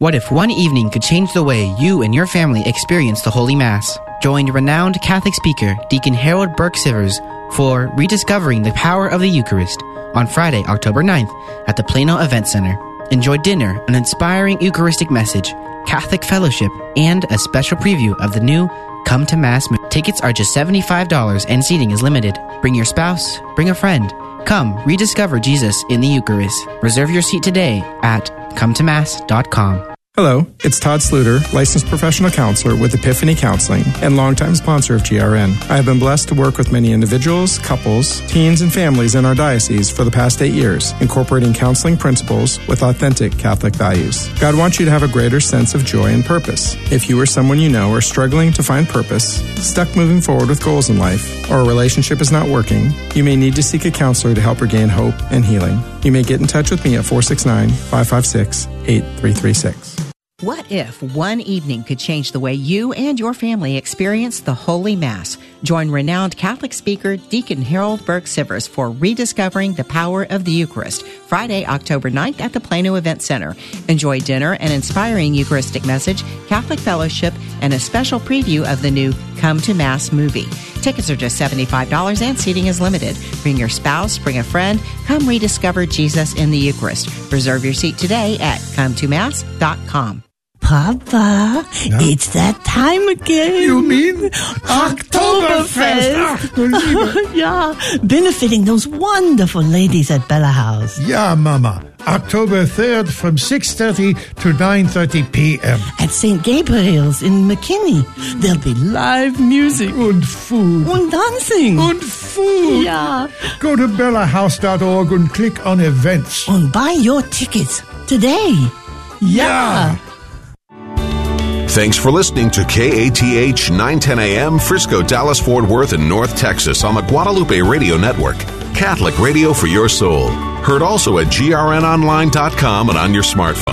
What if one evening could change the way you and your family experience the Holy Mass? Join renowned Catholic speaker Deacon Harold Burke-Sivers for Rediscovering the Power of the Eucharist on Friday, October 9th at the Plano Event Center. Enjoy dinner, an inspiring Eucharistic message, Catholic fellowship, and a special preview of the new Come to Mass movie. Tickets are just $75 and seating is limited. Bring your spouse, bring a friend. Come rediscover Jesus in the Eucharist. Reserve your seat today at cometomass.com. Hello, it's Todd Sluter, licensed professional counselor with Epiphany Counseling and longtime sponsor of GRN. I have been blessed to work with many individuals, couples, teens, and families in our diocese for the past 8 years, incorporating counseling principles with authentic Catholic values. God wants you to have a greater sense of joy and purpose. If you or someone you know are struggling to find purpose, stuck moving forward with goals in life, or a relationship is not working, you may need to seek a counselor to help regain hope and healing. You may get in touch with me at 469-556-8336. What if one evening could change the way you and your family experience the Holy Mass? Join renowned Catholic speaker Deacon Harold Burke-Sivers for Rediscovering the Power of the Eucharist, Friday, October 9th at the Plano Event Center. Enjoy dinner, an inspiring Eucharistic message, Catholic fellowship, and a special preview of the new Come to Mass movie. Tickets are just $75 and seating is limited. Bring your spouse, bring a friend. Come rediscover Jesus in the Eucharist. Reserve your seat today at cometomass.com. Papa, it's that time again. You mean Oktoberfest? Yeah, benefiting those wonderful ladies at Bella House. Yeah, Mama. October 3rd from 6:30 to 9:30 p.m. At St. Gabriel's in McKinney. There'll be live music. And food. And dancing. And food. Yeah. Go to bellahouse.org and click on events. And buy your tickets today. Yeah. Thanks for listening to KATH 910 AM, Frisco, Dallas, Fort Worth, and North Texas on the Guadalupe Radio Network. Catholic radio for your soul. Heard also at grnonline.com and on your smartphone.